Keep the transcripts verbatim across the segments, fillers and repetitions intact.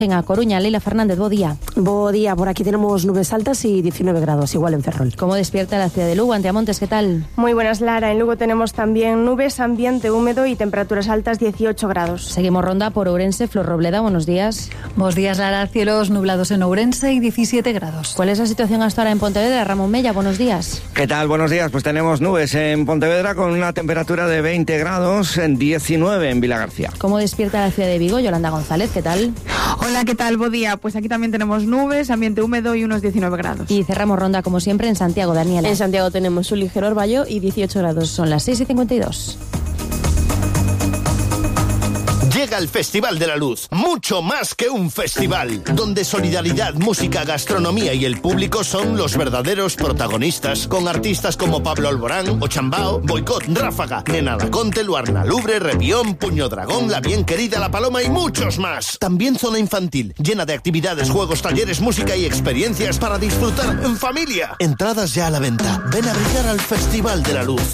En A Coruña, Leila Fernández, bo día. Bo día, por aquí tenemos nubes altas y diecinueve grados, igual en Ferrol. ¿Cómo despierta la ciudad de Lugo? Anteamontes, ¿qué tal? Muy buenas, Lara. En Lugo tenemos también nubes, ambiente húmedo y temperaturas altas, dieciocho grados. Seguimos ronda por Ourense. Flor Robleda, buenos días. Buenos días, Lara. Cielos nublados en Ourense y diecisiete grados. ¿Cuál es la situación hasta ahora en Pontevedra? Ramón Mella, buenos días. ¿Qué tal? Buenos días. Pues tenemos nubes en Pontevedra con una temperatura de veinte grados, en diecinueve en Vilagarcía. ¿Cómo despierta la ciudad de Vigo? Yolanda González, ¿qué tal? Hola, ¿qué tal? Buen día. Pues aquí también tenemos nubes, ambiente húmedo y unos diecinueve grados. Y cerramos ronda, como siempre, en Santiago. Daniela. En Santiago tenemos un ligero orvallo y dieciocho grados. Son las seis y cincuenta y dos. Llega el Festival de la Luz, mucho más que un festival, donde solidaridad, música, gastronomía y el público son los verdaderos protagonistas, con artistas como Pablo Alborán, Ochambao, Boicot, Ráfaga, Nena Daconte, Luarna Lubre, Revión, Puño Dragón, La Bien Querida, La Paloma y muchos más. También zona infantil, llena de actividades, juegos, talleres, música y experiencias para disfrutar en familia. Entradas ya a la venta. Ven a brillar al Festival de la Luz.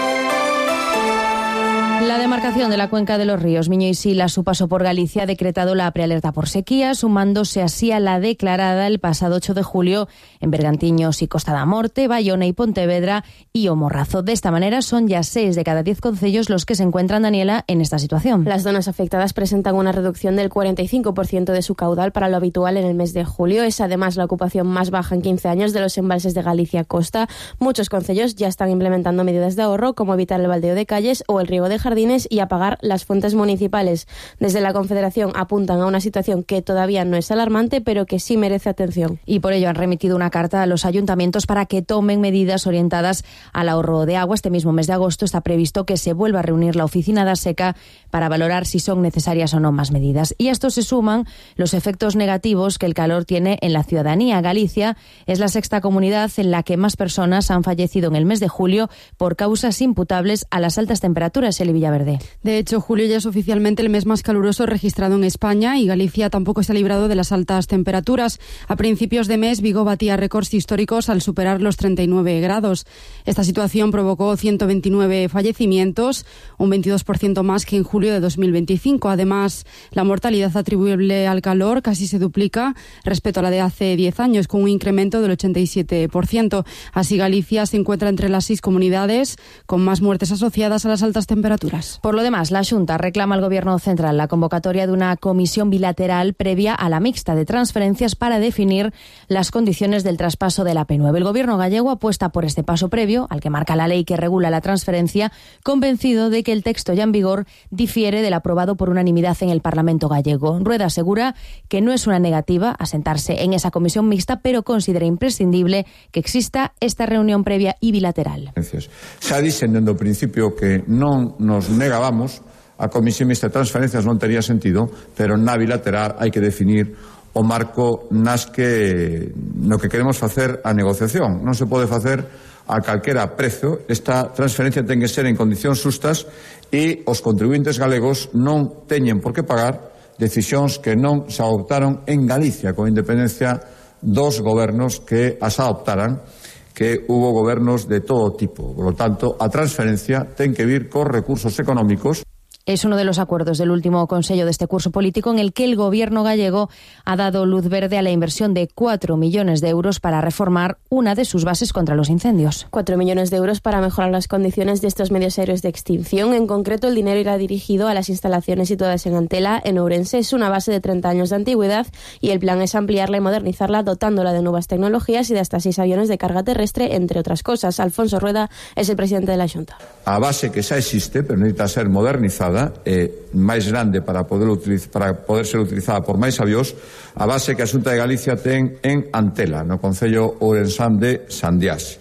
La demarcación de la cuenca de los ríos Miño y Sila, a su paso por Galicia, ha decretado la prealerta por sequía, sumándose así a la declarada el pasado ocho de julio en Bergantiños y Costa da Morte, Bayona y Pontevedra y O Morrazo. De esta manera, son ya seis de cada diez concellos los que se encuentran, Daniela, en esta situación. Las zonas afectadas presentan una reducción del cuarenta y cinco por ciento de su caudal para lo habitual en el mes de julio. Es además la ocupación más baja en quince años de los embalses de Galicia Costa. Muchos concellos ya están implementando medidas de ahorro, como evitar el baldeo de calles o el riego de jardines y apagar las fuentes municipales. Desde la Confederación apuntan a una situación que todavía no es alarmante, pero que sí merece atención. Y por ello han remitido una carta a los ayuntamientos para que tomen medidas orientadas al ahorro de agua. Este mismo mes de agosto está previsto que se vuelva a reunir la oficina da Seca para valorar si son necesarias o no más medidas. Y a esto se suman los efectos negativos que el calor tiene en la ciudadanía. Galicia es la sexta comunidad en la que más personas han fallecido en el mes de julio por causas imputables a las altas temperaturas. Eli Villaverde. De hecho, julio ya es oficialmente el mes más caluroso registrado en España y Galicia tampoco se ha librado de las altas temperaturas. A principios de mes, Vigo batía récords históricos al superar los treinta y nueve grados. Esta situación provocó ciento veintinueve fallecimientos, un veintidós por ciento más que en julio de dos mil veinticinco. Además, la mortalidad atribuible al calor casi se duplica respecto a la de hace diez años, con un incremento del ochenta y siete por ciento. Así, Galicia se encuentra entre las seis comunidades con más muertes asociadas a las altas temperaturas. Por lo demás, la Xunta reclama al Gobierno central la convocatoria de una comisión bilateral previa a la mixta de transferencias para definir las condiciones del traspaso de la P nueve. El Gobierno gallego apuesta por este paso previo, al que marca la ley que regula la transferencia, convencido de que el texto ya en vigor difiere del aprobado por unanimidad en el Parlamento gallego. Rueda asegura que no es una negativa a sentarse en esa comisión mixta, pero considera imprescindible que exista esta reunión previa y bilateral. Xa dixen dende o principio que non nos negábamos, a Comisión Mixta de Transferencias non tería sentido, pero na bilateral hai que definir o marco nas que no que queremos facer a negociación. Non se pode facer a calquera prezo. Esta transferencia ten que ser en condicións justas e os contribuintes galegos non teñen por que pagar decisións que non se adoptaron en Galicia, con independencia dos gobernos que as adoptaran, que hubo gobernos de todo tipo. Por lo tanto, a transferencia ten que vir cos recursos económicos. Es uno de los acuerdos del último Consello de este curso político en el que el Gobierno gallego ha dado luz verde a la inversión de cuatro millones de euros para reformar una de sus bases contra los incendios. cuatro millones de euros para mejorar las condiciones de estos medios aéreos de extinción. En concreto, el dinero irá dirigido a las instalaciones situadas en Antela, en Ourense. Es una base de treinta años de antigüedad y el plan es ampliarla y modernizarla, dotándola de nuevas tecnologías y de hasta seis aviones de carga terrestre, entre otras cosas. Alfonso Rueda es el presidente de la Xunta. A base que xa existe, pero necesita ser modernizada, eh, máis grande para poder, utiliz- para poder ser utilizada por máis avións, a base que a Xunta de Galicia ten en Antela, no concello ourensán de Sandiás.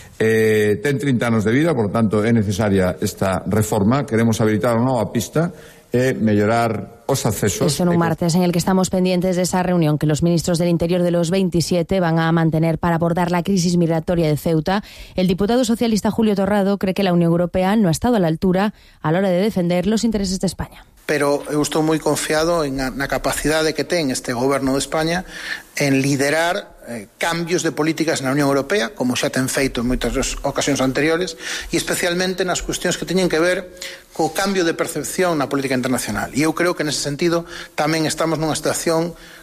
Eh, ten trinta anos de vida, por tanto é necesaria esta reforma. Queremos habilitar unha nova pista e mellorar os accesos. Eso en un martes en el que estamos pendientes de esa reunión que los ministros del Interior de los veintisiete van a mantener para abordar la crisis migratoria de Ceuta. El diputado socialista Julio Torrado cree que la Unión Europea no ha estado a la altura a la hora de defender los intereses de España. Pero eu estou moi confiado en a, na capacidade que ten este goberno de España en liderar eh, cambios de políticas na Unión Europea, como xa ten feito en moitas ocasións anteriores, e especialmente nas cuestións que teñen que ver co cambio de percepción na política internacional. E eu creo que nese sentido tamén estamos nunha situación